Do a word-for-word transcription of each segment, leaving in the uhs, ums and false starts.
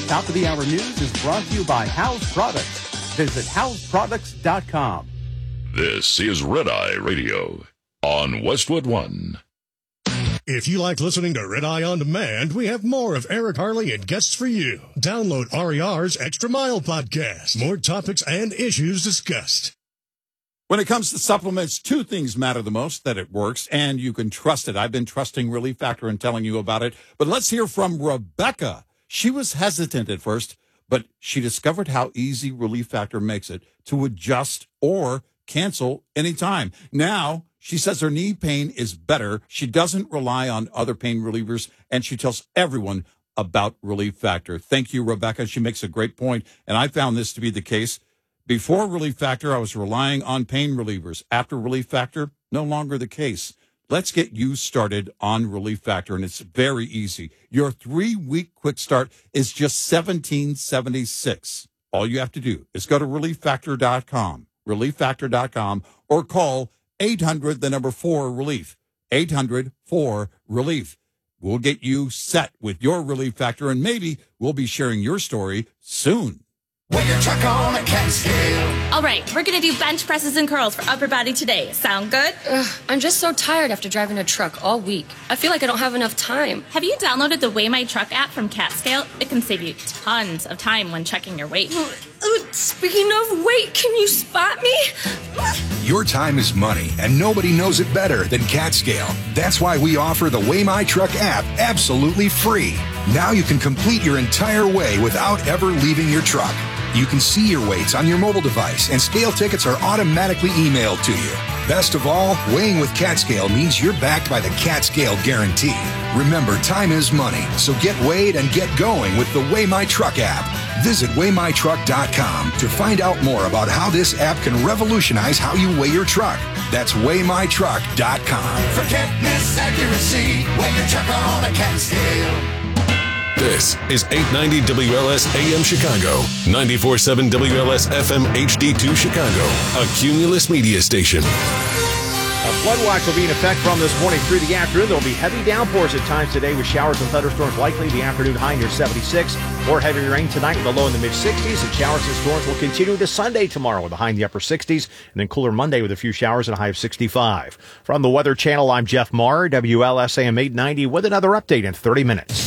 Top of the Hour News is brought to you by House Products. Visit house products dot com. This is Red Eye Radio on Westwood One. If you like listening to Red Eye On Demand, we have more of Eric Harley and guests for you. Download R E R's Extra Mile podcast. More topics and issues discussed. When it comes to supplements, two things matter the most: that it works and you can trust it. I've been trusting Relief Factor and telling you about it. But let's hear from Rebecca. She was hesitant at first, but she discovered how easy Relief Factor makes it to adjust or cancel anytime. Now, she says her knee pain is better. She doesn't rely on other pain relievers, and she tells everyone about Relief Factor. Thank you, Rebecca. She makes a great point, and I found this to be the case. Before Relief Factor, I was relying on pain relievers. After Relief Factor, no longer the case. Let's get you started on Relief Factor, and it's very easy. Your three-week quick start is just seventeen dollars and seventy-six cents. All you have to do is go to relief factor dot com, relief factor dot com, or call eight hundred, the number four, relief, eight hundred, four, relief. We'll get you set with your Relief Factor, and maybe we'll be sharing your story soon. Weigh your truck on a cat scale. All right, we're going to do bench presses and curls for upper body today. Sound good? Ugh, I'm just so tired after driving a truck all week. I feel like I don't have enough time. Have you downloaded the Weigh My Truck app from CatScale? It can save you tons of time when checking your weight. Speaking of weight, can you spot me? Your time is money, and nobody knows it better than CatScale. That's why we offer the Weigh My Truck app absolutely free. Now you can complete your entire weigh without ever leaving your truck. You can see your weights on your mobile device, and scale tickets are automatically emailed to you. Best of all, weighing with CatScale means you're backed by the CatScale guarantee. Remember, time is money, so get weighed and get going with the Weigh My Truck app. Visit weigh my truck dot com to find out more about how this app can revolutionize how you weigh your truck. That's weigh my truck dot com. For fitness accuracy, weigh your truck on a cat scale. This is eight ninety W L S A M Chicago, ninety-four point seven W L S F M H D two Chicago, a Cumulus media station. A flood watch will be in effect from this morning through the afternoon. There will be heavy downpours at times today with showers and thunderstorms likely. The afternoon high near seventy-six. More heavy rain tonight with a low in the mid-sixties. And showers and storms will continue to Sunday tomorrow with a high in the upper sixties. And then cooler Monday with a few showers and a high of sixty-five. From the Weather Channel, I'm Jeff Marr, W L S A M eight ninety, with another update in thirty minutes.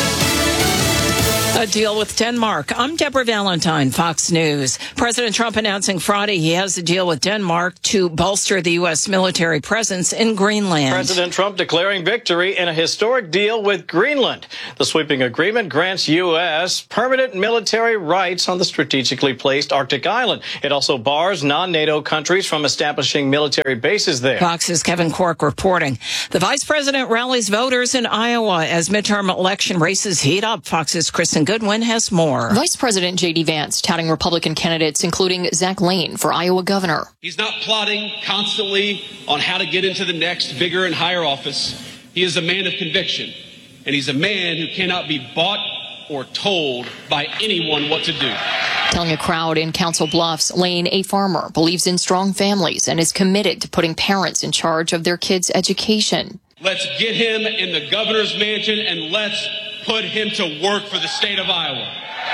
A deal with Denmark. I'm Deborah Valentine, Fox News. President Trump announcing Friday he has a deal with Denmark to bolster the U S military presence in Greenland. President Trump declaring victory in a historic deal with Greenland. The sweeping agreement grants U S permanent military rights on the strategically placed Arctic island. It also bars non-NATO countries from establishing military bases there. Fox's Kevin Cork reporting. The vice president rallies voters in Iowa as midterm election races heat up. Fox's Kristen Goodwin has more. Vice President J D Vance touting Republican candidates, including Zach Lane for Iowa governor. He's not plotting constantly on how to get into the next bigger and higher office. He is a man of conviction, and he's a man who cannot be bought or told by anyone what to do. Telling a crowd in Council Bluffs, Lane, a farmer, believes in strong families and is committed to putting parents in charge of their kids' education. Let's get him in the governor's mansion and let's put him to work for the state of Iowa.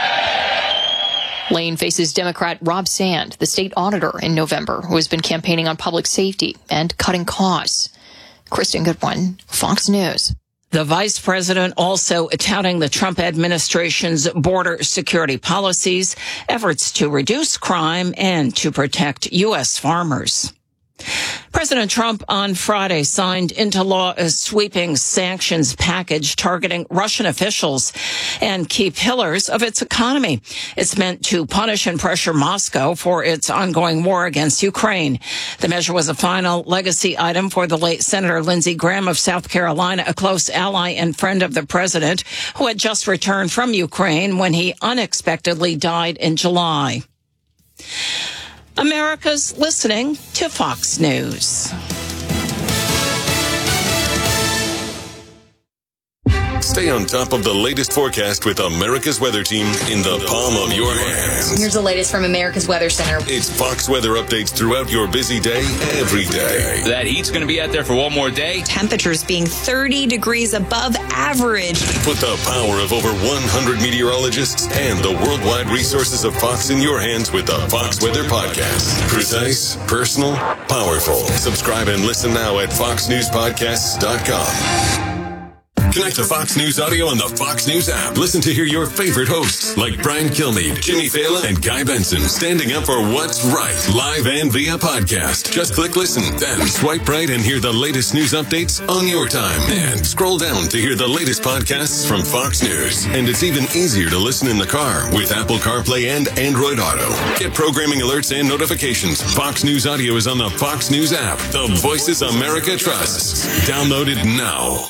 Lane faces Democrat Rob Sand, the state auditor, in November, who has been campaigning on public safety and cutting costs. Kristen Goodwin, Fox News. The vice president also touting the Trump administration's border security policies, efforts to reduce crime and to protect U S farmers. President Trump on Friday signed into law a sweeping sanctions package targeting Russian officials and key pillars of its economy. It's meant to punish and pressure Moscow for its ongoing war against Ukraine. The measure was a final legacy item for the late Senator Lindsey Graham of South Carolina, a close ally and friend of the president, who had just returned from Ukraine when he unexpectedly died in July. America's listening to Fox Stay Stay on top of the latest forecast with America's Weather Team in the palm of your hands. Here's the latest from America's Weather Center. It's Fox weather updates throughout your busy day, every day. That heat's going to be out there for one more day. Temperatures being thirty degrees above average. Put the power of over one hundred meteorologists and the worldwide resources of Fox in your hands with the Fox Weather Podcast. Precise, personal, powerful. Subscribe and listen now at fox news podcasts dot com. Connect to Fox News Audio on the Fox News app. Listen to hear your favorite hosts like Brian Kilmeade, Jimmy Fallon, and Guy Benson standing up for what's right, live and via podcast. Just click listen, then swipe right and hear the latest news updates on your time. And scroll down to hear the latest podcasts from Fox News. And it's even easier to listen in the car with Apple CarPlay and Android Auto. Get programming alerts and notifications. Fox News Audio is on the Fox News app. The voices America trusts. Download it now.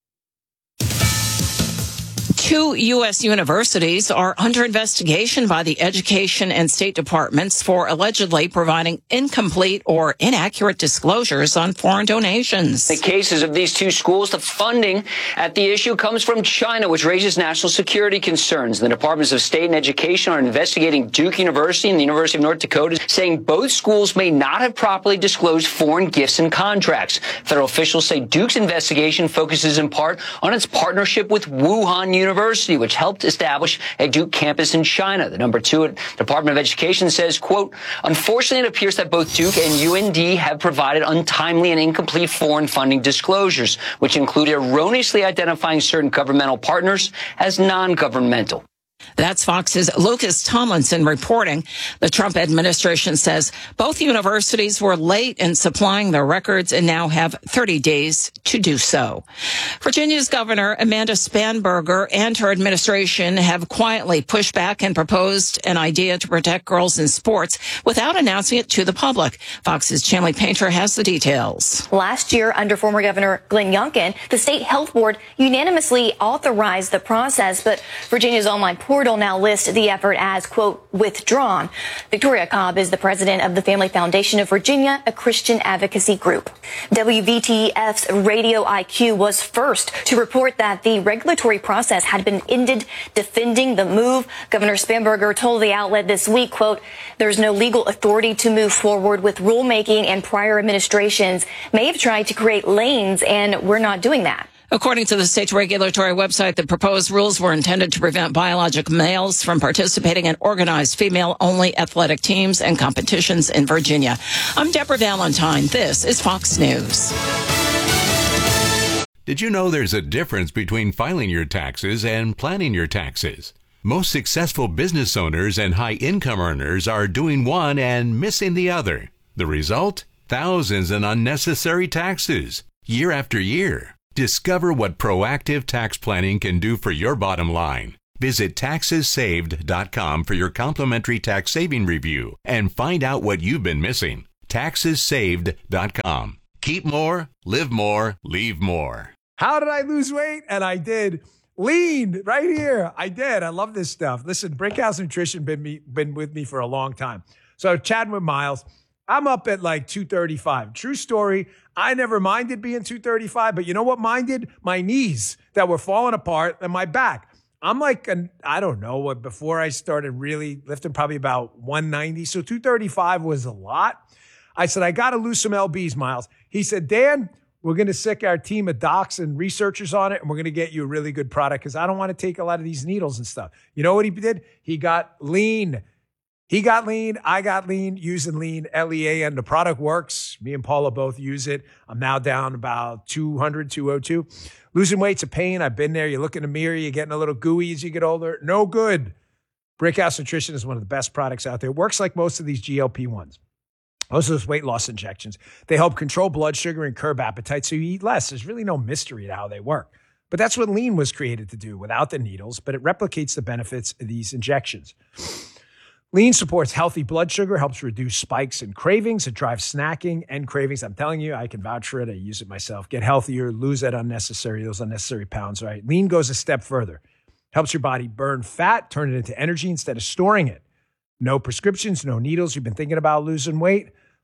Two U S universities are under investigation by the Education and State Departments for allegedly providing incomplete or inaccurate disclosures on foreign donations. In the cases of these two schools, the funding at the issue comes from China, which raises national security concerns. The Departments of State and Education are investigating Duke University and the University of North Dakota, saying both schools may not have properly disclosed foreign gifts and contracts. Federal officials say Duke's investigation focuses in part on its partnership with Wuhan University. University, which helped establish a Duke campus in China. The number two at Department of Education says, quote, unfortunately, it appears that both Duke and U N D have provided untimely and incomplete foreign funding disclosures, which include erroneously identifying certain governmental partners as non-governmental. That's Fox's Lucas Tomlinson reporting. The Trump administration says both universities were late in supplying their records and now have thirty days to do so. Virginia's Governor Amanda Spanberger and her administration have quietly pushed back and proposed an idea to protect girls in sports without announcing it to the public. Fox's Chanley Painter has the details. Last year, under former Governor Glenn Youngkin, the state health board unanimously authorized the process, but Virginia's online portal now lists the effort as, quote, withdrawn. Victoria Cobb is the president of the Family Foundation of Virginia, a Christian advocacy group. W V T F's Radio I Q was first to report that the regulatory process had been ended, defending the move. Governor Spanberger told the outlet this week, quote, there's no legal authority to move forward with rulemaking, and prior administrations may have tried to create lanes, and we're not doing that. According to the state's regulatory website, the proposed rules were intended to prevent biologic males from participating in organized female-only athletic teams and competitions in Virginia. I'm Deborah Valentine. This is Fox News. Did you know there's a difference between filing your taxes and planning your taxes? Most successful business owners and high-income earners are doing one and missing the other. The result? Thousands in unnecessary taxes, year after year. Discover what proactive tax planning can do for your bottom line. Visit taxes saved dot com for your complimentary tax saving review and find out what you've been missing. taxes saved dot com. Keep more, live more, leave more. How did I lose weight? And I did. Lean right here. I did. I love this stuff. Listen, Brickhouse Nutrition been me been with me for a long time. So chatting with Miles, I'm up at like two thirty-five. True story. I never minded being two thirty-five, but you know what minded? My knees that were falling apart and my back. I'm like, an, I don't know, what before I started really lifting, probably about one ninety. So two thirty-five was a lot. I said, I got to lose some L Bs, Miles. He said, Dan, we're going to sick our team of docs and researchers on it, and we're going to get you a really good product because I don't want to take a lot of these needles and stuff. You know what he did? He got lean. He got lean. I got lean using lean, L E A, and the product works. Me and Paula both use it. I'm now down about two hundred, two oh two. Losing weight's a pain. I've been there. You look in the mirror, you're getting a little gooey as you get older. No good. Brickhouse Nutrition is one of the best products out there. It works like most of these G L P ones. Most of those weight loss injections. They help control blood sugar and curb appetite so you eat less. There's really no mystery to how they work. But that's what lean was created to do without the needles, but it replicates the benefits of these injections. Lean supports healthy blood sugar, helps reduce spikes and cravings. It drives snacking and cravings. I'm telling you, I can vouch for it. I use it myself. Get healthier, lose that unnecessary, those unnecessary pounds, right? Lean goes a step further. Helps your body burn fat, turn it into energy instead of storing it. No prescriptions, no needles. You've been thinking about losing weight?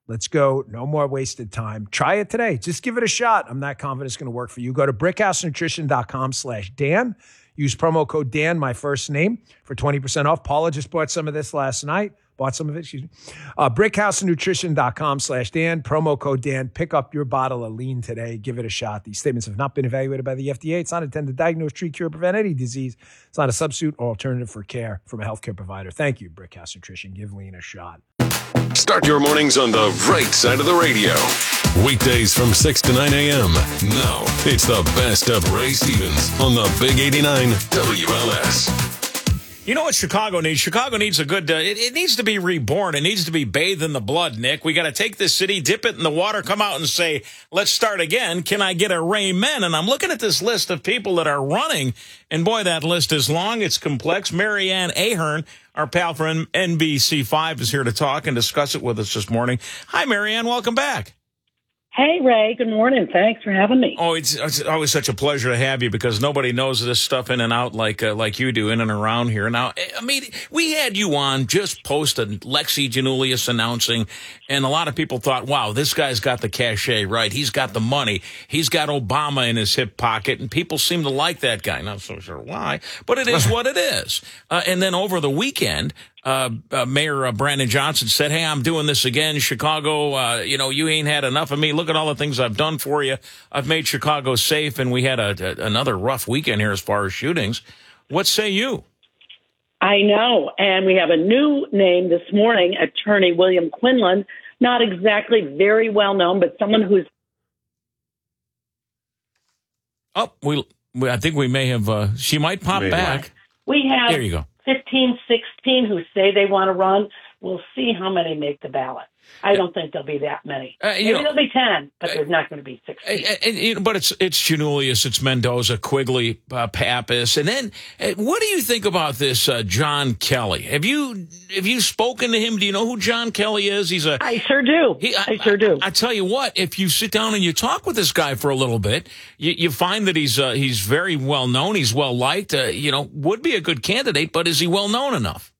Let's go. No more wasted time. Try it today. Just give it a shot. I'm not confident it's going to work for you. Go to brickhousenutrition.com slash Dan. Use promo code Dan, my first name, for twenty percent off. Paula just bought some of this last night. Bought some of it, excuse me. Uh, brickhousenutrition.com slash Dan. Promo code Dan. Pick up your bottle of lean today. Give it a shot. These statements have not been evaluated by the F D A. It's not intended to diagnose, treat, cure, prevent any disease. It's not a substitute or alternative for care from a healthcare provider. Thank you, Brickhouse Nutrition. Give lean a shot. Start your mornings on the right side of the radio. Weekdays from six to nine a.m. Now, it's the best of Ray Stevens on the Big eighty-nine W L S. You know what Chicago needs? Chicago needs a good, uh, it, it needs to be reborn. It needs to be bathed in the blood, Nick. We got to take this city, dip it in the water, come out and say, let's start again. Can I get a Raymen? And I'm looking at this list of people that are running, and boy, that list is long. It's complex. Marianne Ahern, our pal from N B C five, is here to talk and discuss it with us this morning. Hi, Marianne. Welcome back. Hey, Ray. Good morning. Thanks for having me. Oh, it's, it's always such a pleasure to have you because nobody knows this stuff in and out like uh, like you do in and around here. Now, I mean, we had you on just post a Lexi Janulius announcing, and a lot of people thought, wow, this guy's got the cachet, right? He's got the money. He's got Obama in his hip pocket, and people seem to like that guy. Not so sure why, but it is what it is. Uh, and then over the weekend, Uh, uh, Mayor uh, Brandon Johnson said, hey, I'm doing this again. Chicago, uh, you know, you ain't had enough of me. Look at all the things I've done for you. I've made Chicago safe, and we had a, a, another rough weekend here as far as shootings. What say you? I know, and we have a new name this morning, Attorney William Quinlan, not exactly very well known, but someone who's... Oh, we, we I think we may have, uh, she might pop Maybe. back. We have... There you go. fifteen, sixteen who say they want to run. We'll see how many make the ballot. I don't think there'll be that many. Uh, Maybe know, there'll be ten, but there's not going to be sixteen. And, and, and, but it's it's Janulius, it's Mendoza, Quigley, uh, Pappas, and then uh, what do you think about this uh, John Kelly? Have you have you spoken to him? Do you know who John Kelly is? He's a I sure do. He, I, I sure do. I, I tell you what, if you sit down and you talk with this guy for a little bit, you, you find that he's uh, he's very well known, he's well liked. Uh, you know, would be a good candidate, but is he well known enough?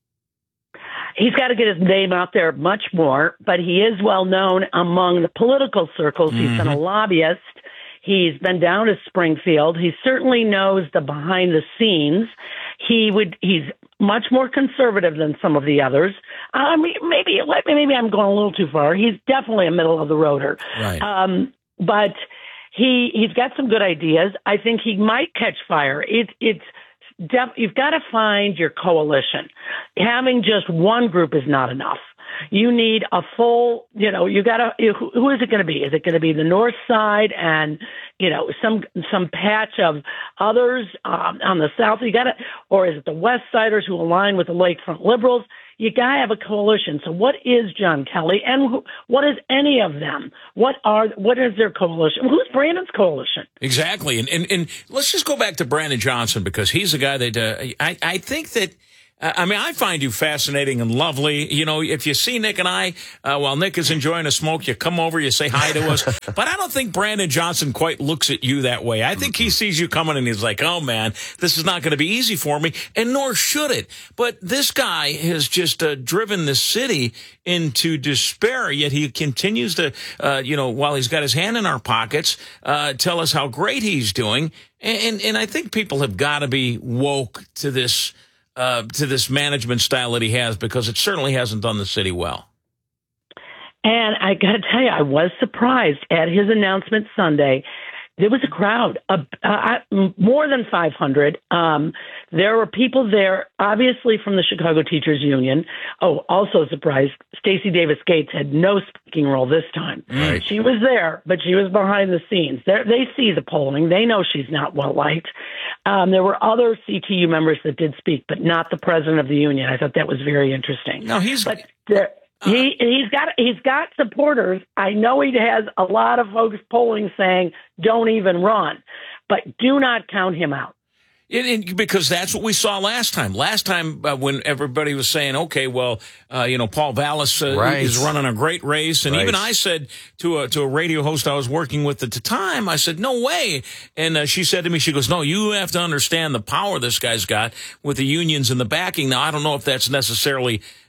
He's got to get his name out there much more, but he is well known among the political circles. Mm-hmm. He's been a lobbyist. He's been down to Springfield. He certainly knows the behind the scenes. He would, he's much more conservative than some of the others. I mean, maybe, maybe I'm going a little too far. He's definitely a middle of the roader. Right. Um, but he, he's got some good ideas. I think he might catch fire. It, it's, Def, you've got to find your coalition. Having just one group is not enough. You need a full, you know, you got to, who, who is it going to be? Is it going to be the North Side and, you know, some, some patch of others um, on the South? You got to, or is it the West Siders who align with the Lakefront Liberals? You got to have a coalition. So what is John Kelly and who, what is any of them? What are, what is their coalition? Who's Brandon's coalition? Exactly. And, and, and let's just go back to Brandon Johnson because he's a guy that, uh, I, I think that, I mean, I find you fascinating and lovely. You know, if you see Nick and I, uh, while Nick is enjoying a smoke, you come over, you say hi to us. But I don't think Brandon Johnson quite looks at you that way. I think he sees you coming and he's like, oh, man, this is not going to be easy for me, and nor should it. But this guy has just uh, driven the city into despair, yet he continues to, uh, you know, while he's got his hand in our pockets, uh, tell us how great he's doing. And, and, and I think people have got to be woke to this Uh, to this management style that he has, because it certainly hasn't done the city well. And I got to tell you, I was surprised at his announcement Sunday. There was a crowd, uh, uh, more than five hundred. Um, there were people there, obviously from the Chicago Teachers Union. Oh, also surprised, Stacey Davis Gates had no speaking role this time. Right. She was there, but she was behind the scenes. They're, they see the polling. They know she's not well liked. Um, there were other C T U members that did speak, but not the president of the union. I thought that was very interesting. No, he's... But there, He he's got he's got supporters. I know he has a lot of folks polling saying don't even run, but do not count him out. It, it, because that's what we saw last time. Last time uh, when everybody was saying, okay, well, uh, you know, Paul Vallis uh, right. is running a great race. And right. even I said to a, to a radio host I was working with at the time, I said, no way. And uh, she said to me, she goes, no, you have to understand the power this guy's got with the unions and the backing. Now, I don't know if that's necessarily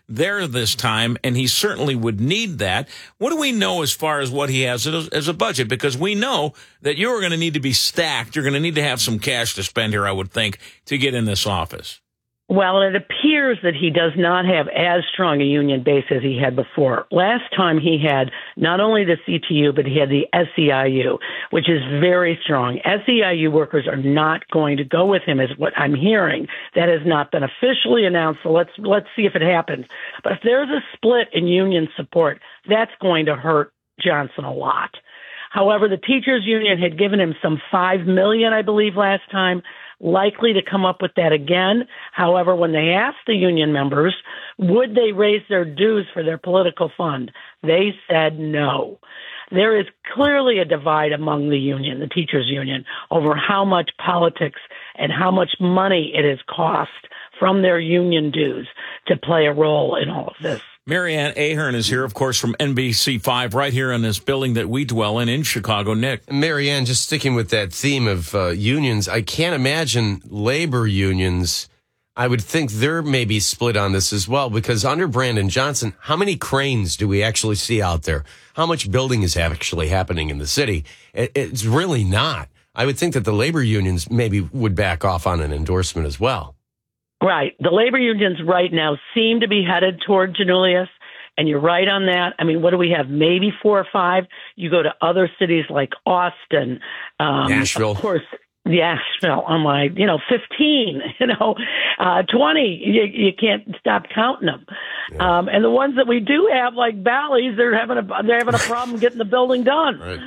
there this time, and he certainly would need that. What do we know as far as what he has as, as a budget? Because we know that you're going to need to be stacked. You're going to need to have some cash to spend here, I would think, to get in this office. Well, it appears that he does not have as strong a union base as he had before. Last time he had not only the C T U, but he had the S E I U, which is very strong. S E I U workers are not going to go with him, is what I'm hearing. That has not been officially announced, so let's let's see if it happens. But if there's a split in union support, that's going to hurt Johnson a lot. However, the teachers union had given him some five million dollars, I believe, last time, likely to come up with that again. However, when they asked the union members, would they raise their dues for their political fund, they said no. There is clearly a divide among the union, the teachers union, over how much politics and how much money it has cost from their union dues to play a role in all of this. Marianne Ahern is here, of course, from N B C five, right here in this building that we dwell in, in Chicago. Nick. Marianne, just sticking with that theme of uh, unions, I can't imagine labor unions. I would think they're maybe split on this as well, because under Brandon Johnson, how many cranes do we actually see out there? How much building is actually happening in the city? It, it's really not. I would think that the labor unions maybe would back off on an endorsement as well. Right. The labor unions right now seem to be headed toward Janulius, and you're right on that. I mean, what do we have? Maybe four or five. You go to other cities like Austin, um, Nashville. Of course, Nashville. I'm like, you know, fifteen, you know, uh, twenty. You, you can't stop counting them. Yeah. Um, and the ones that we do have, like Bally's, they're having a they're having a problem getting the building done. Right.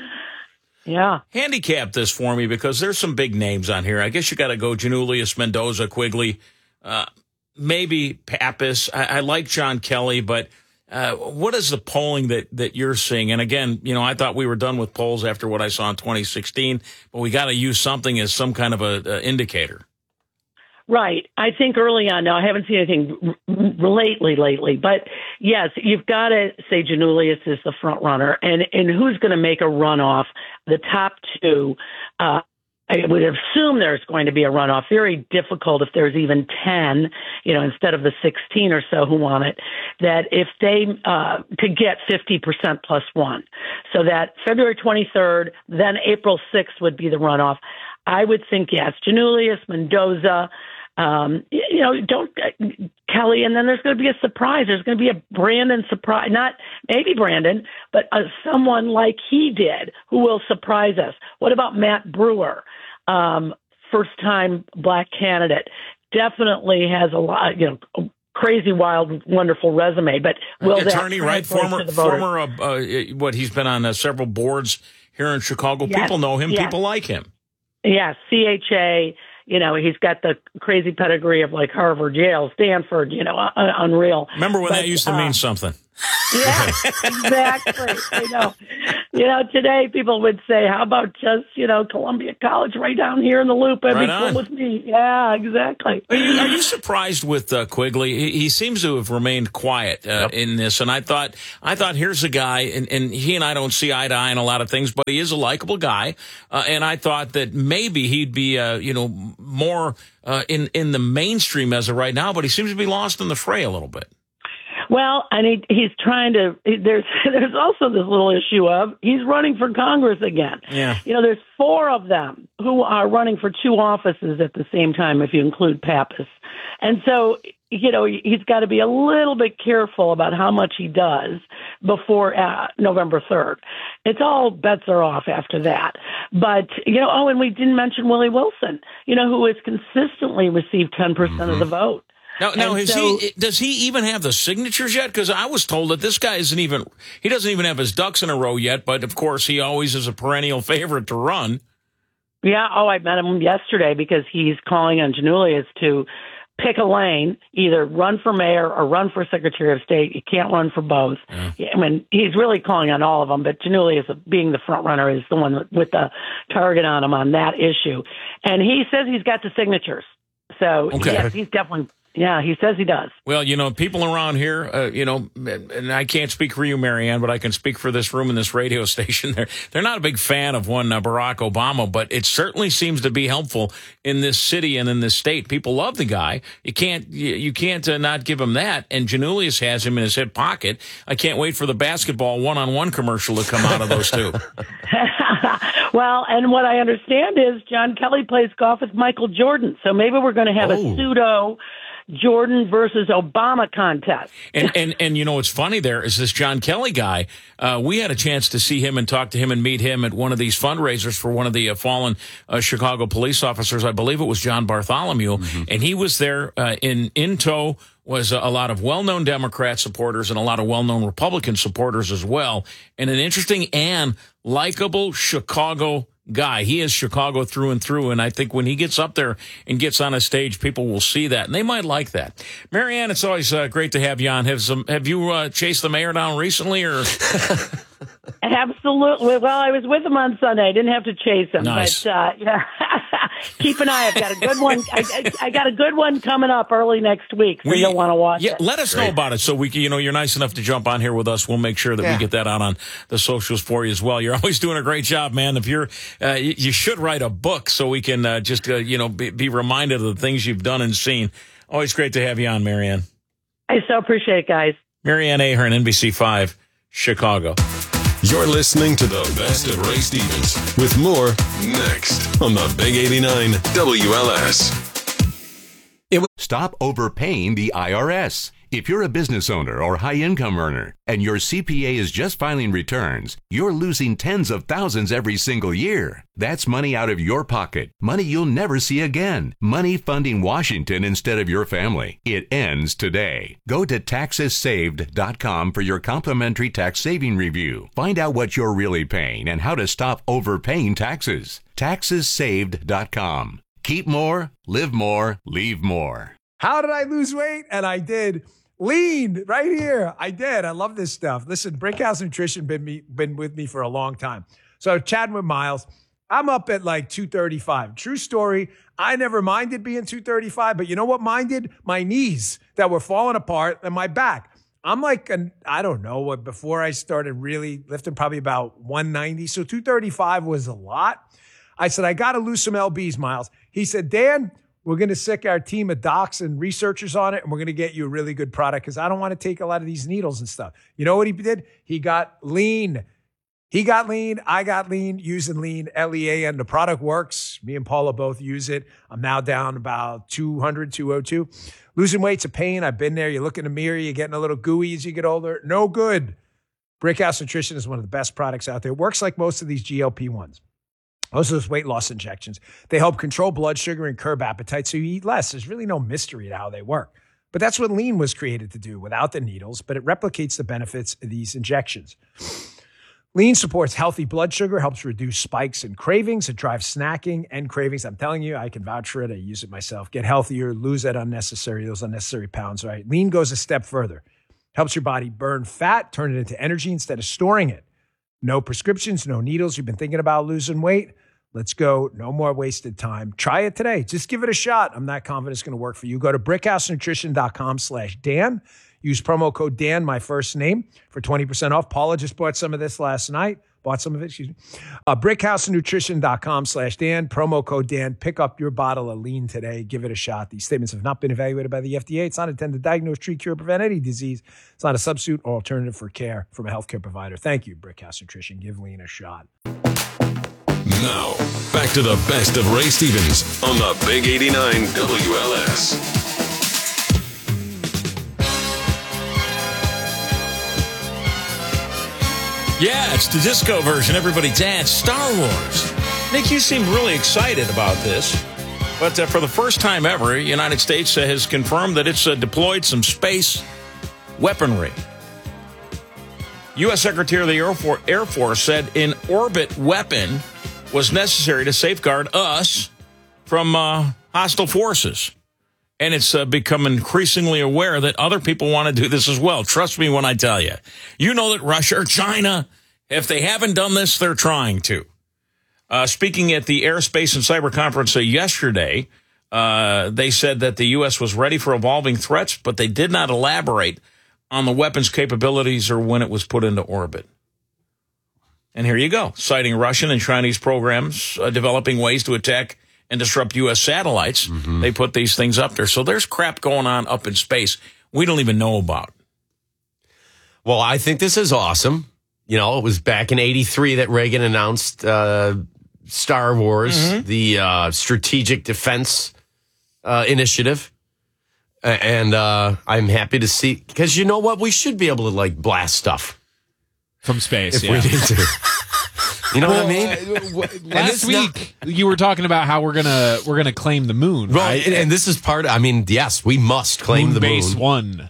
Yeah. Handicap this for me, because there's some big names on here. I guess you got to go Janulius, Mendoza, Quigley. Uh, maybe Pappas. I, I like John Kelly, but uh, what is the polling that, that you're seeing? And again, you know, I thought we were done with polls after what I saw in twenty sixteen, but we got to use something as some kind of a, a indicator. Right. I think early on, now I haven't seen anything r- lately, lately, but yes, you've got to say Janulius is the front runner, and, and who's going to make a runoff? The top two, uh, I would assume there's going to be a runoff. Very difficult if there's even ten, you know, instead of the sixteen or so who want it, that if they uh, could get fifty percent plus one. So that February twenty-third, then April sixth would be the runoff. I would think, yes, Janulius, Mendoza, um, you know, don't uh, Kelly, and then there's going to be a surprise. There's going to be a Brandon surprise, not maybe Brandon, but uh, someone like he did who will surprise us. What about Matt Brewer? Um, first time black candidate, definitely has a lot, you know, crazy, wild, wonderful resume, but will attorney, that right? Former, to the voters? former, uh, uh, what he's been on uh, several boards here in Chicago. Yes. People know him. Yes. People like him. Yeah, C H A, you know, he's got the crazy pedigree of like Harvard, Yale, Stanford, you know, uh, unreal. Remember when but, that used to uh, mean something? Yeah, exactly. I know. You know, today people would say, how about just, you know, Columbia College right down here in the loop? That'd Right be cool on. with me. Yeah, exactly. Are you, are you surprised with uh, Quigley? He, he seems to have remained quiet uh, yep. in this, and I thought, I thought here's a guy, and, and he and I don't see eye to eye on a lot of things, but he is a likable guy, uh, and I thought that maybe he'd be, uh, you know, more uh, in in the mainstream as of right now, but he seems to be lost in the fray a little bit. Well, and he, he's trying to, there's there's also this little issue of he's running for Congress again. Yeah. You know, there's four of them who are running for two offices at the same time, if you include Pappas. And so, you know, he's got to be a little bit careful about how much he does before uh, November third. It's all bets are off after that. But, you know, oh, and we didn't mention Willie Wilson, you know, who has consistently received ten percent mm-hmm. of the vote. Now, now is so, he, does he even have the signatures yet? Because I was told that this guy isn't even, he doesn't even have his ducks in a row yet, but of course he always is a perennial favorite to run. Yeah, oh, I met him yesterday because he's calling on Janulius to pick a lane, either run for mayor or run for Secretary of State. You can't run for both. Yeah. I mean, he's really calling on all of them, but Janulius, being the front runner, is the one with the target on him on that issue. And he says he's got the signatures. So, okay. yes, he's definitely Yeah, he says he does. Well, you know, people around here, uh, you know, and I can't speak for you, Marianne, but I can speak for this room and this radio station. They're, they're not a big fan of one uh, Barack Obama, but it certainly seems to be helpful in this city and in this state. People love the guy. You can't, you, you can't uh, not give him that. And Janulius has him in his hip pocket. I can't wait for the basketball one-on-one commercial to come out of those two. Well, and what I understand is John Kelly plays golf with Michael Jordan. So maybe we're going to have Oh. a pseudo Jordan versus Obama contest. And, and, and you know, what's funny there is this John Kelly guy. Uh, we had a chance to see him and talk to him and meet him at one of these fundraisers for one of the uh, fallen uh, Chicago police officers. I believe it was John Bartholomew. Mm-hmm. And he was there uh, in, in tow was a lot of well-known Democrat supporters and a lot of well-known Republican supporters as well. And an interesting and likable Chicago guy. He is Chicago through and through, and I think when he gets up there and gets on a stage, people will see that, and they might like that. Marianne, it's always uh, great to have you on. Have some? Have you uh, chased the mayor down recently, or? Absolutely. Well, I was with him on Sunday. I didn't have to chase him, Nice. but uh, yeah. Keep an eye. I've got a good one. I, I, I got a good one coming up early next week, so We- you'll want to watch Yeah, it. let us know about it so we can, you know, you're nice enough to jump on here with us. We'll make sure that Yeah. we get that out on the socials for you as well. You're always doing a great job, man. If you're, uh, you, you should write a book so we can uh, just, uh, you know, be, be reminded of the things you've done and seen. Always great to have you on, Marianne. I so appreciate it, guys. Marianne Ahern, N B C five, Chicago. You're listening to the best of Ray Stevens with more next on the Big eighty-nine W L S. Stop overpaying the I R S. If you're a business owner or high-income earner and your C P A is just filing returns, you're losing tens of thousands every single year. That's money out of your pocket, money you'll never see again, money funding Washington instead of your family. It ends today. Go to taxes saved dot com for your complimentary tax saving review. Find out what you're really paying and how to stop overpaying taxes. taxes saved dot com. Keep more, live more, leave more. How did I lose weight? And I did. Lean right here. I did. I love this stuff. Listen, Brickhouse Nutrition been me been with me for a long time. So chatting with Miles, I'm up at like two thirty-five. True story. I never minded being two thirty-five, but you know what minded? My knees that were falling apart and my back. I'm like, an, I don't know what, before I started really lifting, probably about one ninety. So two thirty-five was a lot. I said, I got to lose some L Bs, Miles. He said, Dan, we're going to sick our team of docs and researchers on it, and we're going to get you a really good product because I don't want to take a lot of these needles and stuff. You know what he did? He got lean. He got lean. I got lean using lean, L E A N. The product works. Me and Paula both use it. I'm now down about two hundred, two oh two. Losing weight's a pain. I've been there. You look in the mirror, you're getting a little gooey as you get older. No good. Brickhouse Nutrition is one of the best products out there. It works like most of these G L P ones. Most of those weight loss injections. They help control blood sugar and curb appetite so you eat less. There's really no mystery to how they work. But that's what lean was created to do without the needles, but it replicates the benefits of these injections. Lean supports healthy blood sugar, helps reduce spikes and cravings. It drives snacking and cravings. I'm telling you, I can vouch for it. I use it myself. Get healthier, lose that unnecessary, those unnecessary pounds, right? Lean goes a step further. Helps your body burn fat, turn it into energy instead of storing it. No prescriptions, no needles. You've been thinking about losing weight? Let's go. No more wasted time. Try it today. Just give it a shot. I'm not confident it's going to work for you. Go to brickhousenutrition.com slash Dan. Use promo code Dan, my first name, for twenty percent off. Paula just bought some of this last night. Bought some of it, excuse me. Uh, brickhousenutrition.com slash Dan. Promo code Dan. Pick up your bottle of lean today. Give it a shot. These statements have not been evaluated by the F D A. It's not intended to diagnose, treat, cure, prevent any disease. It's not a substitute or alternative for care from a healthcare provider. Thank you, Brickhouse Nutrition. Give lean a shot. Now, back to the best of Ray Stevens on the Big eighty-nine W L S. Yeah, it's the disco version. Everybody dance. Star Wars. Nick, you seem really excited about this. But uh, for the first time ever, the United States uh, has confirmed that it's uh, deployed some space weaponry. U S Secretary of the Air Force, Air Force said an orbit weapon was necessary to safeguard us from uh, hostile forces. And it's uh, become increasingly aware that other people want to do this as well. Trust me when I tell you. You know that Russia or China, if they haven't done this, they're trying to. Uh, speaking at the Airspace and Cyber Conference uh, yesterday, Uh, they said that the U S was ready for evolving threats, but they did not elaborate on the weapon's capabilities or when it was put into orbit. And here you go, citing Russian and Chinese programs uh, developing ways to attack and disrupt U S satellites. Mm-hmm. They put these things up there. So there's crap going on up in space we don't even know about. Well, I think this is awesome. You know, it was back in eighty-three that Reagan announced uh, Star Wars, mm-hmm. the uh, Strategic Defense uh, Initiative. And uh, I'm happy to see, because you know what? We should be able to, like, blast stuff from space if yeah. we need to. You know well, what I mean? Uh, last week not, you were talking about how we're gonna we're gonna claim the moon, right? right? And, and this is part. Of, I mean, yes, we must claim moon the moon. Base one.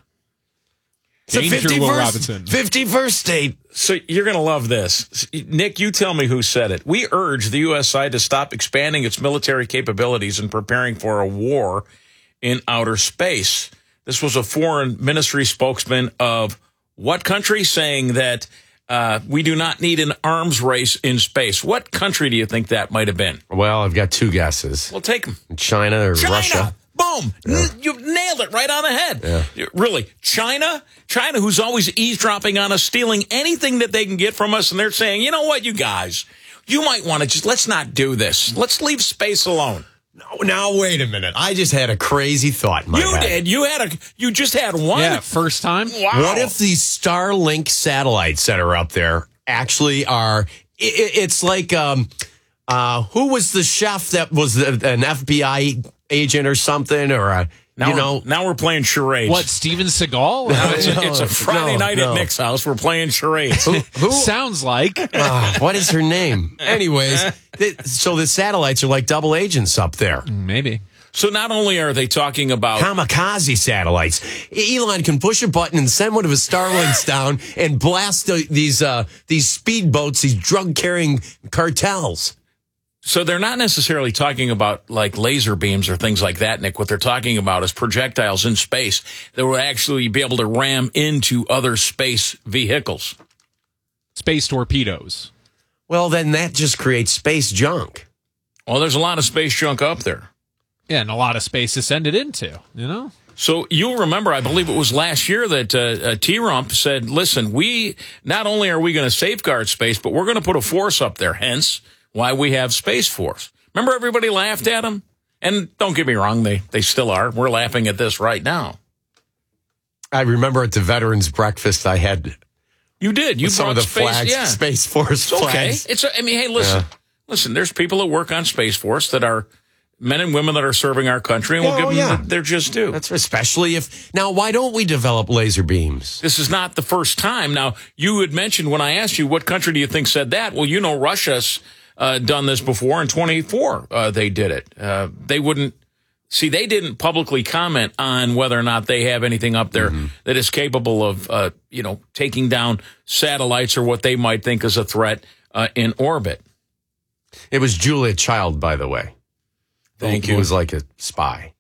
It's Danger, a Will Robinson. fifty-first state. So you're going to love this. Nick, you tell me who said it. We urge the U S side to stop expanding its military capabilities and preparing for a war in outer space. This was a foreign ministry spokesman of what country saying that uh, we do not need an arms race in space. What country do you think that might have been? Well, I've got two guesses. Well, take them. China or China. Russia. Boom. Yeah. You nailed it right on the head. Yeah. Really. China? China, who's always eavesdropping on us, stealing anything that they can get from us. And they're saying, you know what, you guys, you might want to just, let's not do this. Let's leave space alone. No, now, wait a minute. I just had a crazy thought in my you head. did. You had a, you just had one. Yeah, first time. Wow. What if these Starlink satellites that are up there actually are, it, it's like, um, uh, who was the chef that was an F B I agent or something, or a, now you know, now we're playing charades. What, Steven Seagal? No, it's, a, it's a Friday no, night no. at Nick's house. We're playing charades. who, who sounds like? Uh, what is her name? Anyways, th- so the satellites are like double agents up there. Maybe. So not only are they talking about kamikaze satellites, Elon can push a button and send one of his Starlinks down and blast the, these uh, these speedboats, these drug carrying cartels. So they're not necessarily talking about like laser beams or things like that, Nick. What they're talking about is projectiles in space that will actually be able to ram into other space vehicles. Space torpedoes. Well, then that just creates space junk. Well, there's a lot of space junk up there. Yeah, and a lot of space to send it into, you know? So you'll remember, I believe it was last year that uh, uh, T-Rump said, listen, we not only are we going to safeguard space, but we're going to put a force up there, hence why we have Space Force. Remember everybody laughed at him? And don't get me wrong, they, they still are. We're laughing at this right now. I remember at the Veterans Breakfast I had... You did. You some brought of the space, flags, yeah. Space Force it's okay. flags. It's, I mean, hey, listen. Yeah. Listen, there's people that work on Space Force that are men and women that are serving our country, and we'll Oh, give them yeah. their just due. That's especially if... Now, why don't we develop laser beams? This is not the first time. Now, you had mentioned when I asked you, what country do you think said that? Well, you know Russia's uh, done this before. In twenty-four, uh, they did it. Uh, they wouldn't... See, they didn't publicly comment on whether or not they have anything up there mm-hmm. that is capable of, uh, you know, taking down satellites or what they might think is a threat uh, in orbit. It was Julia Child, by the way. Thank who, you. Who was like a spy.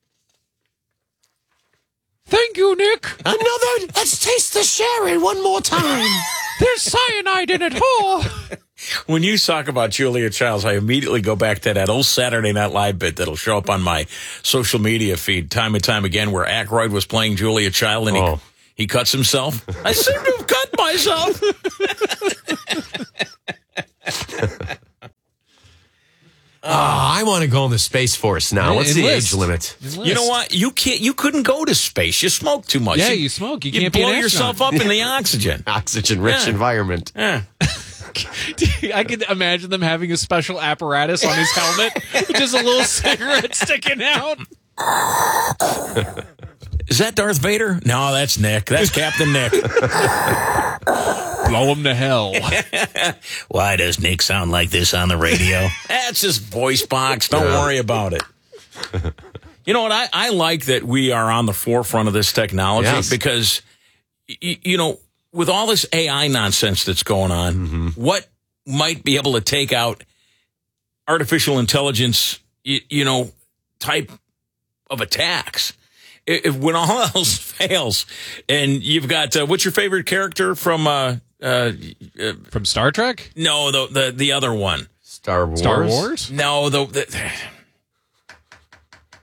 Thank you, Nick. Another, let's taste the sherry one more time. There's cyanide in it. Oh. When you talk about Julia Childs, I immediately go back to that old Saturday Night Live bit that'll show up on my social media feed time and time again where Aykroyd was playing Julia Child and oh. he, he cuts himself. I seem to have cut myself. Oh, I want to go in the Space Force now. What's the age limit? You know what? You can't. You couldn't go to space. You smoke too much. Yeah, you smoke. You, you can't blow be an yourself up in the oxygen. Oxygen-rich Yeah. environment. Yeah. I could imagine them having a special apparatus on his helmet with just a little cigarette sticking out. Is that Darth Vader? No, that's Nick. That's Captain Nick. Blow him to hell. Why does Nick sound like this on the radio? That's his voice box. Don't Yeah. worry about it. You know what? I, I like that we are on the forefront of this technology Yes. because, y- you know, with all this A I nonsense that's going on, Mm-hmm. what might be able to take out artificial intelligence, you, you know, type of attacks? If, when all else fails, and you've got uh, what's your favorite character from uh, uh, uh, From Star Trek? no the the the other one Star Wars. Star Wars? no the, the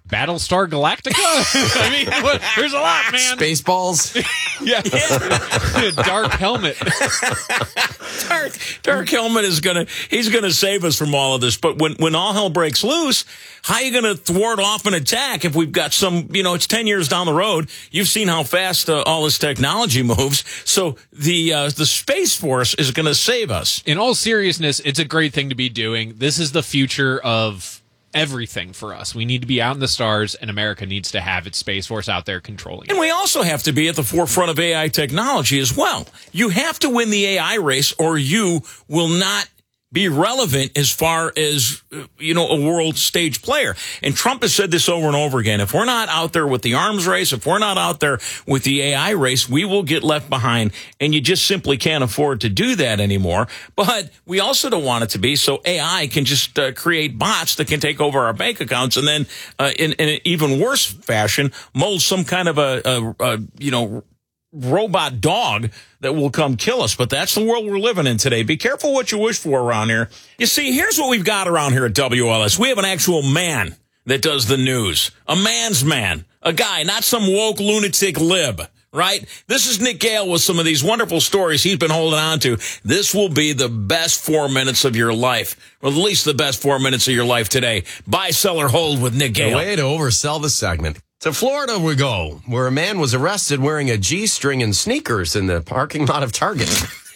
Battlestar Galactica? I mean, what, there's a lot, man. Spaceballs. yeah. yeah. Dark Helmet. Dark, Dark Helmet is going to, he's going to save us from all of this. But when, when all hell breaks loose, how are you going to thwart off an attack if we've got some, you know, it's ten years down the road. You've seen how fast uh, all this technology moves. So the, uh, the Space Force is going to save us. In all seriousness, it's a great thing to be doing. This is the future of everything for us. We need to be out in the stars, and America needs to have its Space Force out there controlling it. And we also have to be at the forefront of A I technology as well. You have to win the A I race, or you will not be relevant as far as, you know, a world stage player. And Trump has said this over and over again. If we're not out there with the arms race, if we're not out there with the A I race, we will get left behind. And you just simply can't afford to do that anymore. But we also don't want it to be so A I can just uh, create bots that can take over our bank accounts and then uh, in, in an even worse fashion mold some kind of a, a, a you know, robot dog that will come kill us. But that's the world we're living in today. Be careful what you wish for around here. You see, here's what we've got around here at W L S. We have an actual man that does the news. A man's man. A guy, not some woke lunatic lib, right? This is Nick Gale with some of these wonderful stories he's been holding on to. This will be the best four minutes of your life, or at least the best four minutes of your life today. Buy, sell, or hold with Nick Gale. The way to oversell the segment. To Florida we go, where a man was arrested wearing a G-string and sneakers in the parking lot of Target.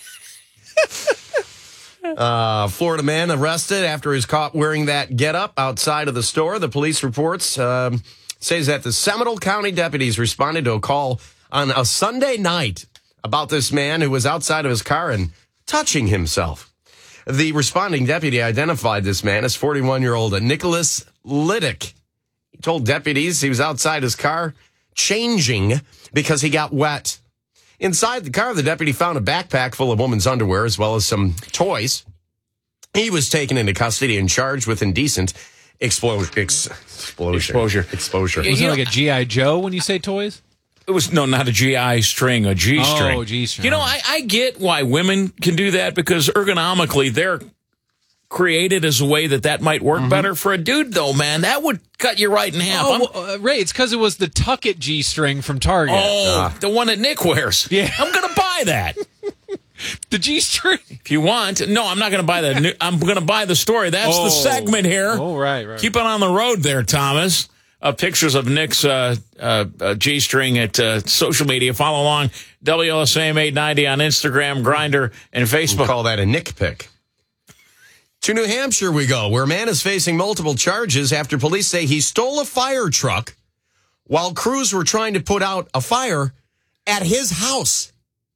uh, Florida man arrested after he was caught wearing that getup outside of the store. The police reports um, says that the Seminole County deputies responded to a call on a Sunday night about this man who was outside of his car and touching himself. The responding deputy identified this man as forty-one-year-old Nicholas Liddick. He told deputies he was outside his car changing because he got wet. Inside the car, the deputy found a backpack full of woman's underwear as well as some toys. He was taken into custody and charged with indecent explo- ex- explosion. Exposure. Exposure. Was it like a G I. Joe when you say toys? It was, no, not a G I string, a G string. Oh, G string. You know, I, I get why women can do that because ergonomically they're created as a way that that might work mm-hmm. better. For a dude, though, man, that would cut you right in half. Oh, well, uh, Ray, it's because it was the Tuck It G-string from Target. Oh, uh. the one that Nick wears. Yeah. I'm going to buy that. The G-string? If you want. No, I'm not going to buy that. New, I'm going to buy the story. That's oh. the segment here. Oh, right, right. Keep it on the road there, Thomas. Uh, pictures of Nick's uh, uh, uh, G-string at uh, social media. Follow along, W L S A M eight ninety on Instagram, Grindr, and Facebook. We'll call that a Nick pick. To New Hampshire we go, where a man is facing multiple charges after police say he stole a fire truck while crews were trying to put out a fire at his house.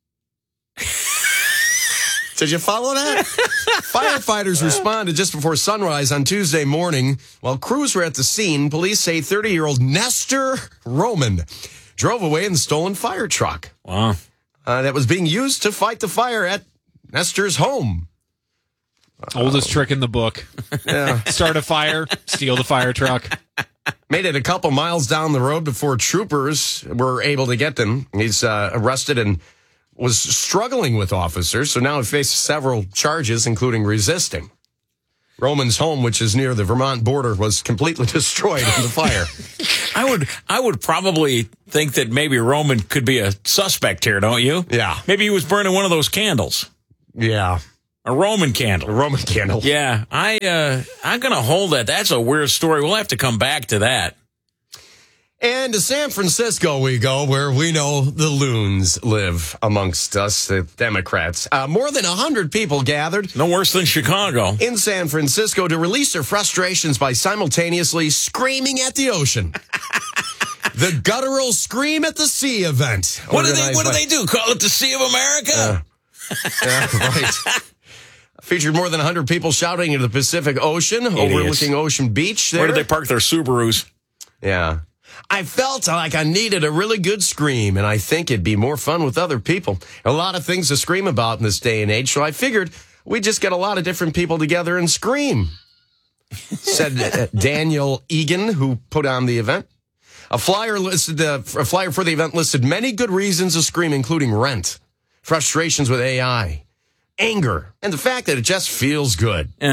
Did you follow that? Firefighters responded just before sunrise on Tuesday morning. While crews were at the scene, police say thirty-year-old Nestor Roman drove away in the stolen fire truck. Wow. Uh, that was being used to fight the fire at Nestor's home. Oldest trick in the book. Yeah. Start a fire, steal the fire truck. Made it a couple miles down the road before troopers were able to get them. He's uh, arrested and was struggling with officers, so now he faces several charges, including resisting. Roman's home, which is near the Vermont border, was completely destroyed in the fire. I would I would probably think that maybe Roman could be a suspect here, don't you? Yeah. Maybe he was burning one of those candles. Yeah. A Roman candle. A Roman candle. Yeah, I, uh, I'm going to hold that. That's a weird story. We'll have to come back to that. And to San Francisco we go, where we know the loons live amongst us, the Democrats. Uh, more than one hundred people gathered. No worse than Chicago. In San Francisco to release their frustrations by simultaneously screaming at the ocean. The guttural Scream at the Sea event. What do they, what do, they do? Call it the Sea of America? Uh, yeah, right. Featured more than one hundred people shouting into the Pacific Ocean, Idiots. overlooking Ocean Beach there. Where did they park their Subarus? Yeah. I felt like I needed a really good scream, and I think it'd be more fun with other people. A lot of things to scream about in this day and age, so I figured we'd just get a lot of different people together and scream, said uh, Daniel Egan, who put on the event. A flyer listed uh, a flyer for the event listed many good reasons to scream, including rent, frustrations with A I, anger, and the fact that it just feels good. Yeah.